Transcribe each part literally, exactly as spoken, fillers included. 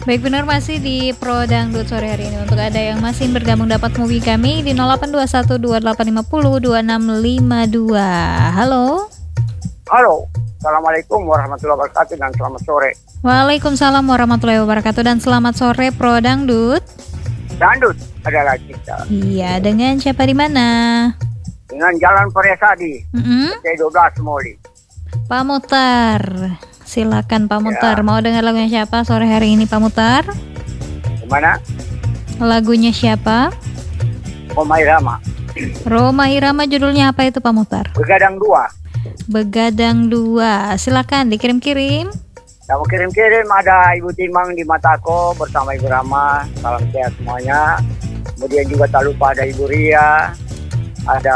Baik, benar masih di Pro Dangdut sore hari ini. Untuk ada yang masih bergabung dapat movie kami di nol delapan dua satu dua delapan lima nol dua enam lima dua. Halo. Halo. Assalamualaikum warahmatullahi wabarakatuh dan selamat sore. Waalaikumsalam warahmatullahi wabarakatuh dan selamat sore Pro Dangdut. Dangdut adalah kita. Iya, dengan siapa di mana? Dengan Jalan Pariasadi. Mm-hmm. T dua belas Moli. Pak Mutar. Silakan Pak Mutar, Ya. Mau dengar lagunya siapa sore hari ini Pak Mutar? Gimana? Lagunya siapa? Roma Irama. Roma Irama, judulnya apa itu Pak Mutar? Begadang dua. Begadang dua. Silakan dikirim-kirim. Kamu kirim-kirim ada Ibu Timang di Matako bersama Ibu Rama. Salam sehat semuanya. Kemudian juga tak lupa ada Ibu Ria, ada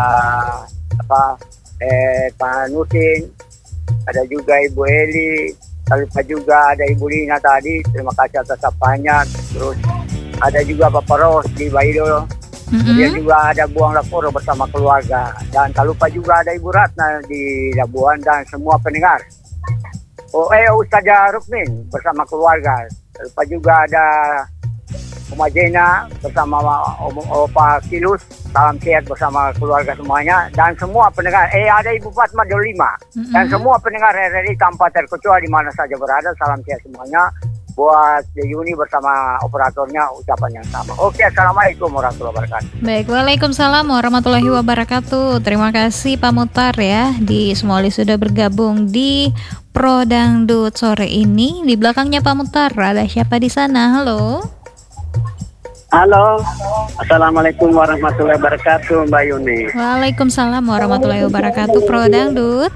apa? Eh, Pak Nusin. Ada juga Ibu Eli, tak lupa juga ada Ibu Lina tadi, terima kasih atas sapanya. Terus ada juga Bapak Ros di Baido, Mm-hmm. kemudian juga ada Buang Laporo bersama keluarga. Dan tak lupa juga ada Ibu Ratna di Labuan dan semua pendengar. Oh, eh Ustazah Rukmin bersama keluarga. Tak lupa juga ada Oma Jena bersama Om Opa Kilus. Salam sehat bersama keluarga semuanya dan semua pendengar. Eh ada Ibu Fatma Dolima mm-hmm. dan semua pendengar R R I tanpa terkecuali di mana saja berada. Salam sehat semuanya. Buat Yuni bersama operatornya ucapan yang sama. Oke, assalamualaikum warahmatullahi wabarakatuh. Baik, waalaikumsalam warahmatullahi wabarakatuh. Terima kasih Pak Mutar ya. Di Semoli sudah bergabung di Pro Dangdut sore ini. Di belakangnya Pak Mutar ada siapa di sana? Halo. Halo, assalamualaikum warahmatullahi wabarakatuh, Mbak Yuni. Waalaikumsalam warahmatullahi wabarakatuh, Pro Dangdut.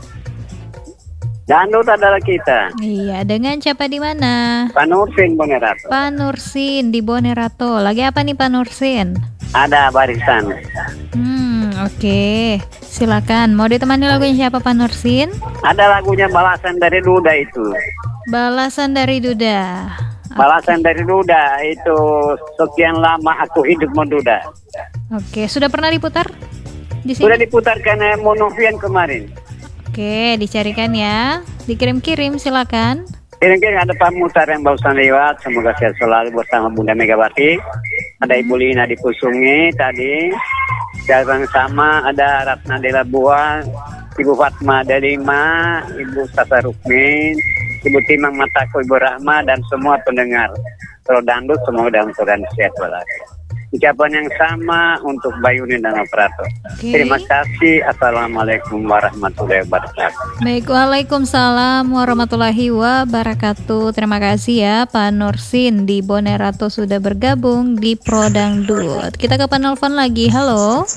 Dangdut adalah kita. Iya, dengan siapa di mana? Pak Nursin Bonerato. Pak Nursin di Bonerato. Lagi apa nih Pak Nursin? Ada barisan. Hmm, oke. Okay. Silakan. Mau ditemani lagunya siapa Pak Nursin? Ada lagunya Balasan dari Duda itu. Balasan dari Duda. Balasan dari Duda itu sekian lama aku hidup menduda. Oke, sudah pernah diputar di sini? Sudah diputarkan Monovian kemarin. Oke, dicarikan ya. Dikirim-kirim silakan. Kirim-kirim ada Pak Mutar yang barusan lewat. Semoga sehat selalu bersama Bunda Megawati. Ada Ibu Lina di Pusungi tadi. Jarang sama ada Ratna Dela Buah, Ibu Fatma Delima, Ibu Sasa Rukmin, Ibu Timang Matako, Ibu Rahma, dan semua pendengar Pro Dangdut semua dalam keadaan sehat walafiat. Ucapan yang sama untuk Bayunin dan operator. Okay. Terima kasih. Assalamualaikum warahmatullahi wabarakatuh. Baik, waalaikumsalam warahmatullahi wabarakatuh. Terima kasih ya Pak Nursin di Bonerato sudah bergabung di Pro Dangdut. Kita ke penelpon lagi. Halo.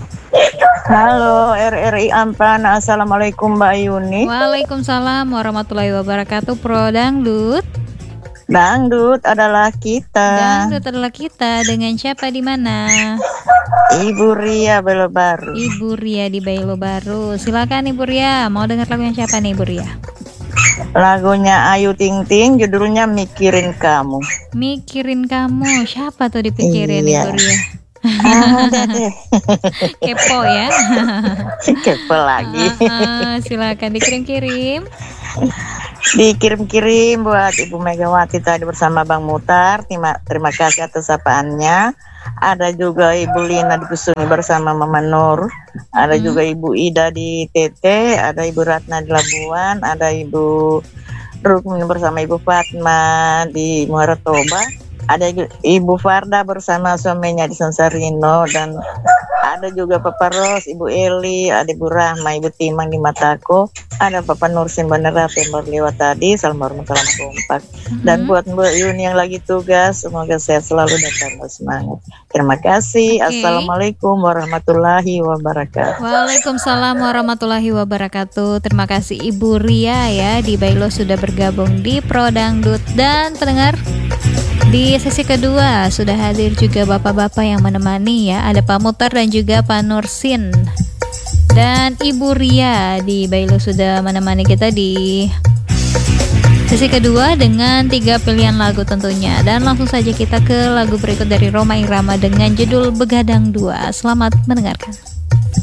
Halo R R I Ampana. Assalamualaikum Mbak Yuni. Waalaikumsalam warahmatullahi wabarakatuh. Pro Dangdut. Dangdut adalah kita. Dangdut adalah kita. Dengan siapa di mana? Ibu Ria Belo Baru. Ibu Ria di Bailo Baru. Silakan Ibu Ria. Mau dengar lagunya siapa nih Ibu Ria? Lagunya Ayu Ting Ting, judulnya Mikirin Kamu. Mikirin kamu. Siapa tuh dipikirin Iya. Ibu Ria? Ada deh. Kepo ya. Kepo lagi. Ah, silakan dikirim-kirim. Dikirim-kirim buat Ibu Megawati tadi bersama Bang Mutar. Terima, terima kasih atas sapaannya. Ada juga Ibu Lina di Pusungi bersama Mama Nur. Ada Hmm. juga Ibu Ida di T T. Ada Ibu Ratna di Labuan. Ada Ibu Rukmin bersama Ibu Fatma di Muara Toba. Ada Ibu Farda bersama suaminya di Sansarino. Dan ada juga Papa Ros, Ibu Eli, ada Ibu Rahma, Ibu Timang di Matako. Ada Papa Nursin Bonerato yang baru lewat tadi. Salam hormat, salam kompak. Dan buat Mbak Yuni yang lagi tugas, semoga sehat selalu dan tambah semangat. Terima kasih. Oke. Assalamualaikum warahmatullahi wabarakatuh. Waalaikumsalam warahmatullahi wabarakatuh. Terima kasih Ibu Ria ya di Bailo sudah bergabung di Pro Dangdut. Dan pendengar, di sesi kedua sudah hadir juga bapak-bapak yang menemani ya. Ada Pak Mutar dan juga Pak Nursin. Dan Ibu Ria di Bailo sudah menemani kita di sesi kedua dengan tiga pilihan lagu tentunya. Dan langsung saja kita ke lagu berikut dari Roma Irama dengan judul Begadang dua. Selamat mendengarkan.